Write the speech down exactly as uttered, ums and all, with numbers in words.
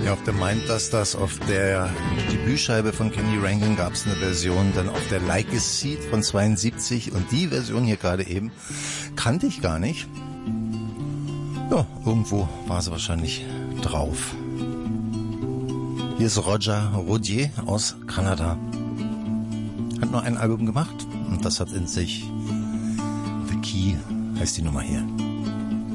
Ja, auf der meint, dass das auf der Debütscheibe von Kenny Rankin gab es eine Version, dann auf der Like a Seed von zweiundsiebzig und die Version hier gerade eben kannte ich gar nicht. Ja, irgendwo war sie wahrscheinlich drauf. Hier ist Roger Rodier aus Kanada. Hat nur ein Album gemacht und das hat in sich The Key heißt die Nummer hier.